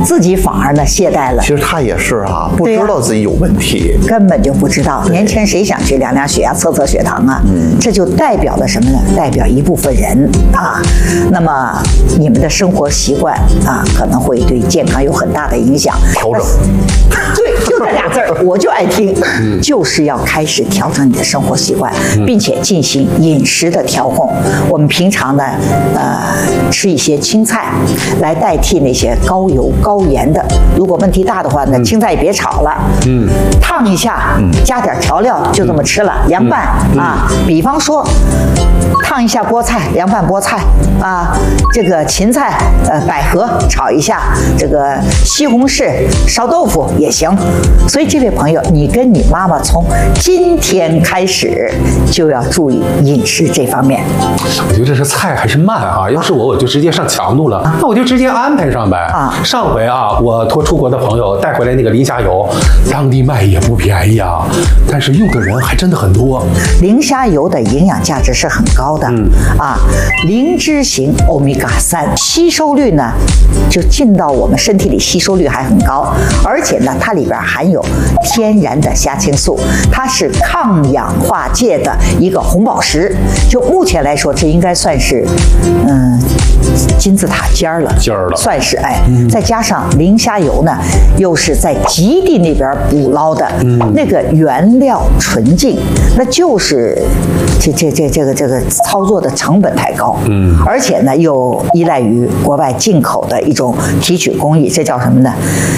自己反而呢懈怠了。 其实他也是啊，不知道自己有问题， 根本就不知道。年轻人谁想去量量血压、测测血糖啊？这就代表了什么呢？代表一部分人啊。那么你们的生活习惯啊，可能会对健康有很大的影响。 调整。 对，就这俩字儿，我就爱听，就是要开始调整你的生活习惯，并且进行饮食的调控。我们平常呢，吃一些青菜来代替那些高油高盐的。如果问题大的话呢，青菜也别炒了，烫一下，加点调料，就这么吃了，凉拌啊。比方说，烫一下菠菜，凉拌菠菜啊，这个芹菜，百合炒一下，这个西红柿烧豆腐也行。所以这位朋友，你跟你妈妈从今天开始就要注意饮食这方面。 我觉得这是菜还是慢啊？要是我就直接上强度了，那我就直接安排上呗。上回啊，我托出国的朋友带回来那个磷虾油，当地卖也不便宜啊，但是用的人还真的很多。 磷虾油的营养价值是很高的，磷脂型欧米伽3，吸收率呢就进到我们身体里，吸收率还很高，而且呢，它里边含有天然的虾青素，它是抗氧化界的一个红宝石。就目前来说，这应该算是金字塔尖儿了，算是再加上磷虾油呢，又是在极地那边捕捞的，那个原料纯净，那就是这个操作的成本太高，而且呢又依赖于国外进口的一种提取工艺，这叫什么呢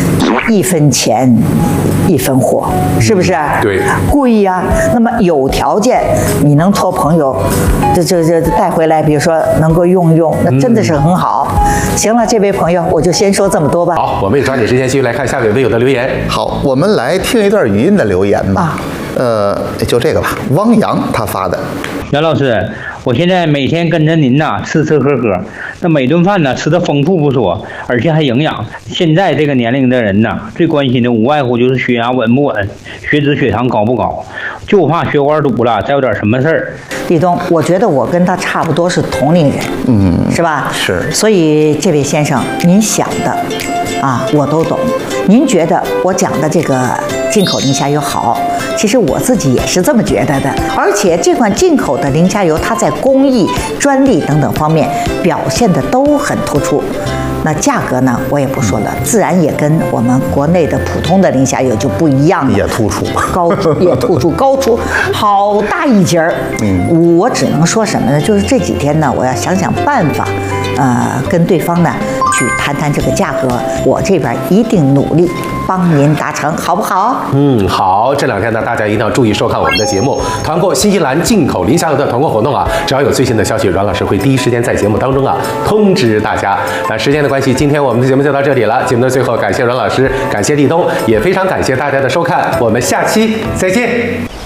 ？1分钱1分货，是不是？ 对， 贵呀。那么有条件，你能托朋友这带回来，比如说能够用用，那真的是很好。行了，这位朋友，我就先说这么多吧。 好，我们也抓紧时间继续来看下位微友的留言。 好，我们来听一段语音的留言吧。就这个吧，汪洋他发的。 袁老师，我现在每天跟着您呐吃吃喝喝，那每顿饭呢吃得丰富不说，而且还营养。现在这个年龄的人呐，最关心的无外乎就是血压稳不稳，血脂血糖高不高，就怕血管堵了，再有点什么事儿。 立冬，我觉得我跟他差不多是同龄人，是吧？ 是。 所以这位先生，您想的我都懂。您觉得我讲的这个进口磷虾油好，其实我自己也是这么觉得的。而且这款进口的磷虾油，它在工艺、专利等等方面表现的都很突出。那价格呢，我也不说了，自然也跟我们国内的普通的磷虾油就不一样了， 也突出， 高出好大一截儿。我只能说什么呢？就是这几天呢，我要想想办法，跟对方呢去谈谈这个价格，我这边一定努力帮您达成，好不好？ 好。这2天呢，大家一定要注意收看我们的节目。团购新西兰进口磷虾油的团购活动只要有最新的消息，阮老师会第一时间在节目当中通知大家。那时间的关系，今天我们的节目就到这里了。节目的最后，感谢阮老师，感谢立冬，也非常感谢大家的收看，我们下期再见。